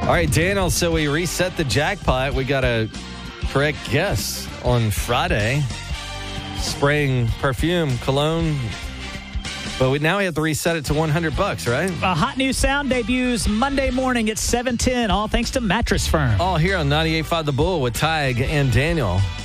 All right, Daniel, so we reset the jackpot. We got a correct guess on Friday. Spraying perfume, cologne. But now we have to reset it to $100, right? A hot new sound debuts Monday morning at 7:10, all thanks to Mattress Firm. All here on 98.5 The Bull with Tig and Daniel.